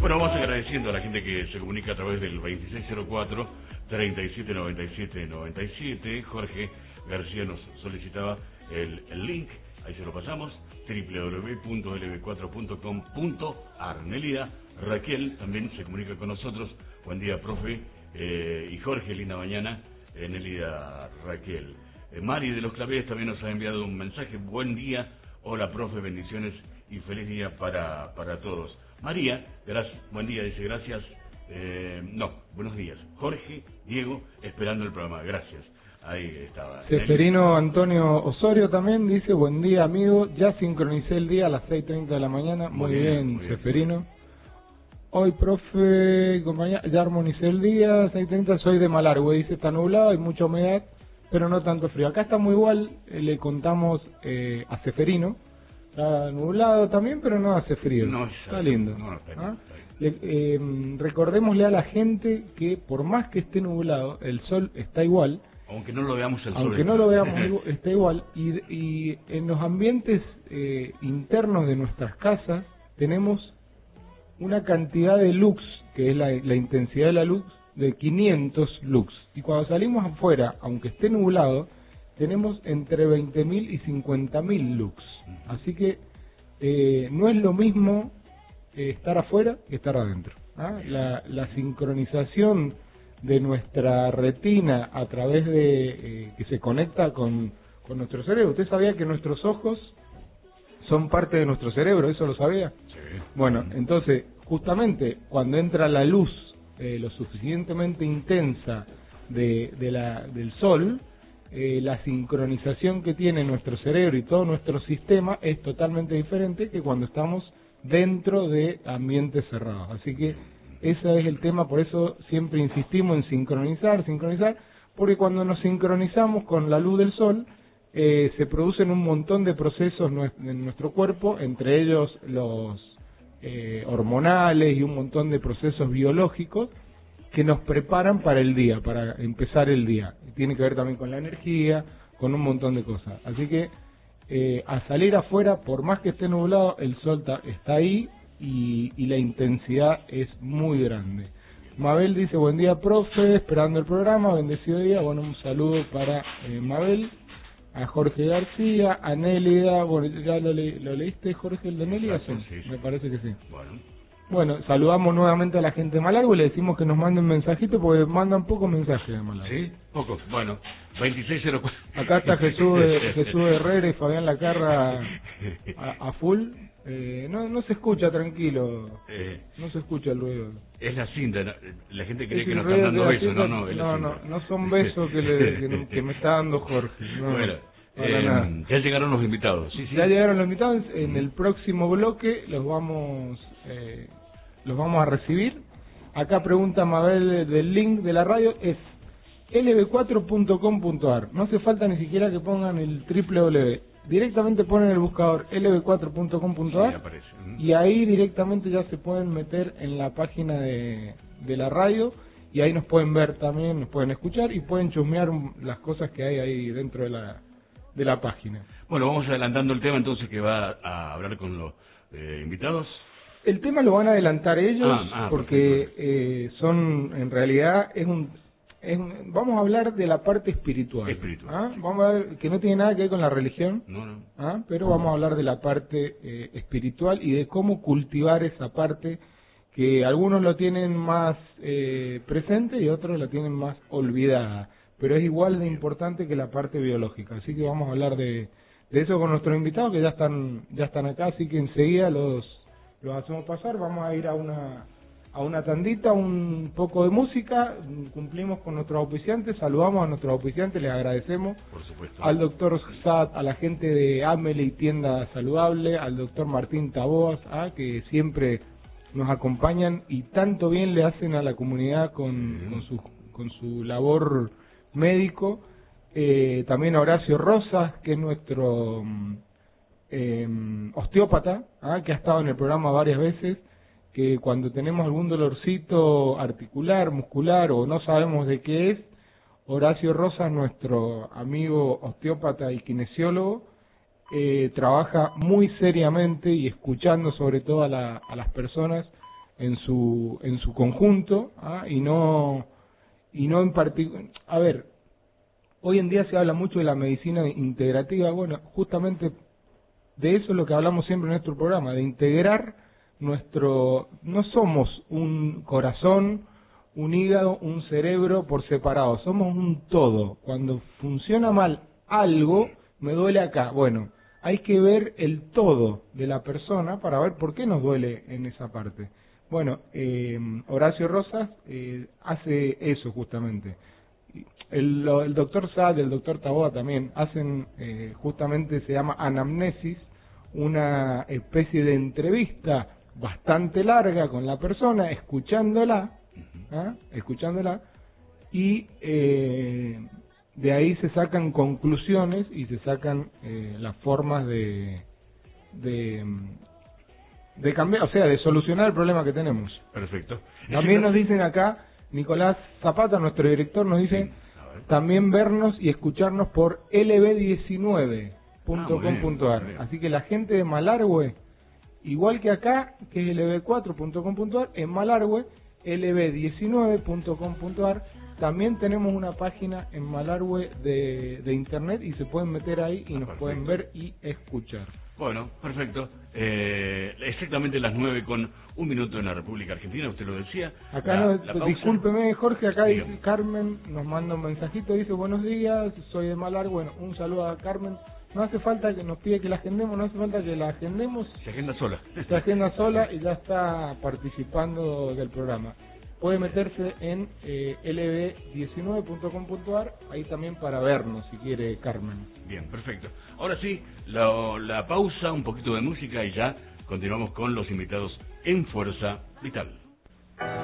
Bueno, vamos agradeciendo a la gente que se comunica a través del 2604-3797-97. Jorge García nos solicitaba el link, ahí se lo pasamos, www.lb4.com.ar. Nelida Raquel también se comunica con nosotros. Buen día, profe. Y Jorge, linda mañana. Nelida Raquel. Mari de los Claveres también nos ha enviado un mensaje. Buen día. Hola, profe, bendiciones y feliz día para todos. María, buen día, dice gracias. Buenos días. Jorge, Diego, esperando el programa. Gracias. Ahí estaba. Seferino Antonio Osorio también dice, buen día, amigo. Ya sincronicé el día a las 6:30 de la mañana. Muy bien, Seferino. Hoy, profe, compañía, ya armonicé el día, 6:30, soy de Malargüe. Dice, está nublado, hay mucha humedad, pero no tanto frío. Acá está muy igual, le contamos a Seferino. Está nublado también, pero no hace frío. No, está lindo. No, está recordémosle a la gente que por más que esté nublado, el sol está igual. Aunque no lo veamos el sol. Aunque no lo veamos, está igual. Y en los ambientes internos de nuestras casas tenemos una cantidad de lux, que es la intensidad de la luz, de 500 lux. Y cuando salimos afuera, aunque esté nublado, tenemos entre 20.000 y 50.000 lux. Así que no es lo mismo estar afuera que estar adentro. La sincronización de nuestra retina a través de que se conecta con nuestro cerebro. ¿Usted sabía que nuestros ojos son parte de nuestro cerebro? ¿Eso lo sabía? Sí. Bueno, entonces, justamente cuando entra la luz lo suficientemente intensa del sol, la sincronización que tiene nuestro cerebro y todo nuestro sistema es totalmente diferente que cuando estamos dentro de ambientes cerrados. Así que ese es el tema, por eso siempre insistimos en sincronizar, porque cuando nos sincronizamos con la luz del sol, se producen un montón de procesos en nuestro cuerpo, entre ellos los hormonales y un montón de procesos biológicos que nos preparan para el día, para empezar el día. Tiene que ver también con la energía, con un montón de cosas. Así que a salir afuera, por más que esté nublado, el sol está ahí y la intensidad es muy grande. Mabel dice, buen día, profe, esperando el programa, bendecido día. Bueno, un saludo para Mabel, a Jorge García, a Nélida. Bueno, ¿ya lo leíste, Jorge, el de Nélida? Sí, me parece que sí. Bueno, saludamos nuevamente a la gente de Malargüe y le decimos que nos manden mensajito porque mandan pocos mensajes de Malargüe. Sí, pocos. Bueno, 2604. Acá está Jesús Herrera y Fabián Lacarra a full. No se escucha, tranquilo. No se escucha el ruido. Es la cinta. La gente cree que nos están dando besos. No son besos que me está dando Jorge. No. Bueno. Ya llegaron los invitados. Sí. Ya llegaron los invitados. En el próximo bloque los vamos a recibir. Acá pregunta Mabel del link de la radio, es lb4.com.ar. No hace falta ni siquiera que pongan el www. Directamente ponen el buscador lb4.com.ar y ahí directamente ya se pueden meter en la página de la radio y ahí nos pueden ver también, nos pueden escuchar y pueden chusmear las cosas que hay ahí dentro de la página. Bueno, vamos adelantando el tema entonces que va a hablar con los invitados. El tema lo van a adelantar ellos porque en realidad vamos a hablar de la parte espiritual. Vamos a ver que no tiene nada que ver con la religión, pero vamos a hablar de la parte espiritual y de cómo cultivar esa parte que algunos lo tienen más presente y otros la tienen más olvidada, pero es igual de importante que la parte biológica. Así que vamos a hablar de eso con nuestros invitados que ya están acá, así que enseguida los hacemos pasar. Vamos a ir a una tandita, un poco de música, cumplimos con nuestros auspiciantes, saludamos a nuestros auspiciantes, les agradecemos. Por supuesto. Al doctor Sad, a la gente de Amelie Tienda Saludable, al doctor Martín Taboas, que siempre nos acompañan y tanto bien le hacen a la comunidad con su labor médico. También a Horacio Rosas, que es nuestro osteópata, que ha estado en el programa varias veces, que cuando tenemos algún dolorcito articular, muscular o no sabemos de qué es, Horacio Rosas, nuestro amigo osteópata y kinesiólogo, trabaja muy seriamente y escuchando sobre todo a las personas en su conjunto, y no en particular. A ver, hoy en día se habla mucho de la medicina integrativa. Bueno, justamente de eso es lo que hablamos siempre en nuestro programa, de integrar no somos un corazón, un hígado, un cerebro por separado, somos un todo. Cuando funciona mal algo, me duele acá. Bueno, hay que ver el todo de la persona para ver por qué nos duele en esa parte. Bueno, Horacio Rosas hace eso justamente. El doctor Saad, el doctor Taboada también hacen, justamente se llama anamnesis, una especie de entrevista bastante larga con la persona, escuchándola, y de ahí se sacan conclusiones y se sacan las formas de cambiar, o sea, de solucionar el problema que tenemos. Perfecto. También nos dicen acá, Nicolás Zapata, nuestro director, nos dice también vernos y escucharnos por lb19.com.ar. Así que la gente de Malargüe, igual que acá, que es lb4.com.ar, en Malargüe, lb19.com.ar. También tenemos una página en Malargüe de internet y se pueden meter ahí y nos pueden ver y escuchar. Bueno, perfecto. Exactamente las 9:01 en la República Argentina, usted lo decía. Acá discúlpeme, Jorge, acá dice Carmen, nos manda un mensajito, dice buenos días, soy de Malargüe. Bueno, un saludo a Carmen. No hace falta que nos pide que la agendemos, no hace falta que la agendemos. Se agenda sola. Se agenda sola y ya está participando del programa. Puede meterse en lb19.com.ar, ahí también para vernos, si quiere, Carmen. Bien, perfecto. Ahora sí, la pausa, un poquito de música y ya continuamos con los invitados en Fuerza Vital.